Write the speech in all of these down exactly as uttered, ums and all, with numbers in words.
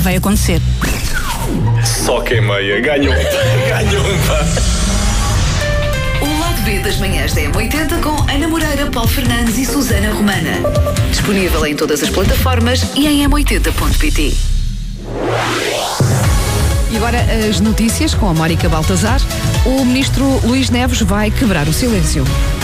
vai acontecer. Só quem meia ganhou. Ganhou, pá. O Lado B das manhãs da M oitenta com Ana Moreira, Paulo Fernandes e Susana Romana. Disponível em todas as plataformas e em m oitenta ponto pt. E agora as notícias com a Mónica Baltazar. O ministro Luís Neves vai quebrar o silêncio.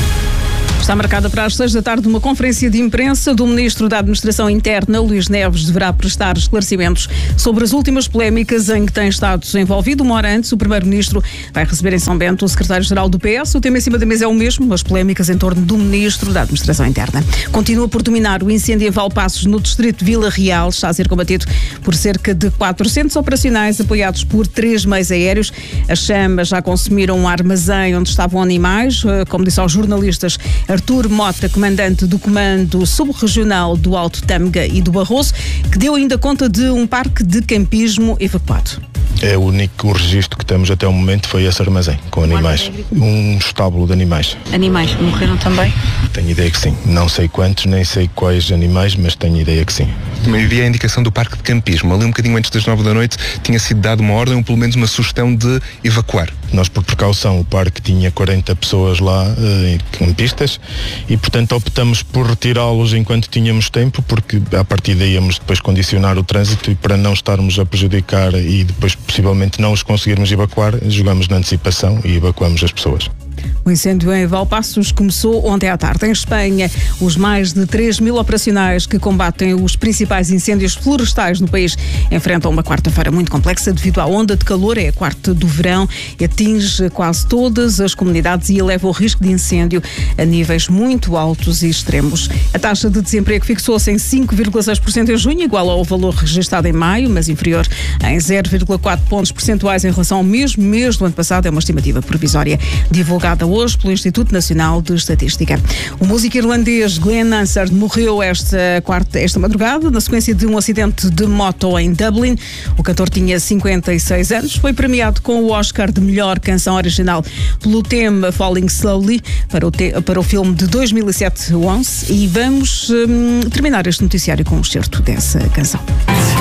Está marcada para as seis da tarde uma conferência de imprensa do Ministro da Administração Interna. Luís Neves deverá prestar esclarecimentos sobre as últimas polémicas em que tem estado envolvido. Uma hora antes, o Primeiro-Ministro vai receber em São Bento o Secretário-Geral do P S. O tema em cima da mesa é o mesmo, as polémicas em torno do Ministro da Administração Interna. Continua por dominar o incêndio em Valpaços, no distrito de Vila Real. Está a ser combatido por cerca de quatrocentos operacionais apoiados por três meios aéreos. As chamas já consumiram um armazém onde estavam animais. Como disse aos jornalistas Artur Mota, comandante do Comando Subregional do Alto Tâmega e do Barroso, que deu ainda conta de um parque de campismo evacuado. É o único registro que temos até o momento foi esse armazém, com animais. Um estábulo de animais. Animais morreram também? Tenho ideia que sim. Não sei quantos, nem sei quais animais, mas tenho ideia que sim. Havia a indicação do parque de campismo. Ali um bocadinho antes das nove da noite tinha sido dada uma ordem, ou pelo menos uma sugestão de evacuar. Nós, por precaução, o parque tinha quarenta pessoas lá, eh, campistas, e portanto optamos por retirá-los enquanto tínhamos tempo, porque à partida íamos depois condicionar o trânsito, e para não estarmos a prejudicar e depois possivelmente não os conseguirmos evacuar, jogamos na antecipação e evacuamos as pessoas. O incêndio em Valpaços começou ontem à tarde. Em Espanha, os mais de três mil operacionais que combatem os principais incêndios florestais no país enfrentam uma quarta-feira muito complexa devido à onda de calor. É a quarta do verão e atinge quase todas as comunidades e eleva o risco de incêndio a níveis muito altos e extremos. A taxa de desemprego fixou-se em cinco vírgula seis por cento em junho, igual ao valor registrado em maio, mas inferior em zero vírgula quatro pontos percentuais em relação ao mesmo mês do ano passado. É uma estimativa provisória divulgada hoje pelo Instituto Nacional de Estatística. O músico irlandês Glenn Hansard morreu esta, quarta, esta madrugada na sequência de um acidente de moto em Dublin. O cantor tinha cinquenta e seis anos. Foi premiado com o Oscar de melhor canção original pelo tema Falling Slowly para o, te, para o filme de dois mil e sete, Once. E vamos hum, terminar este noticiário com um excerto dessa canção.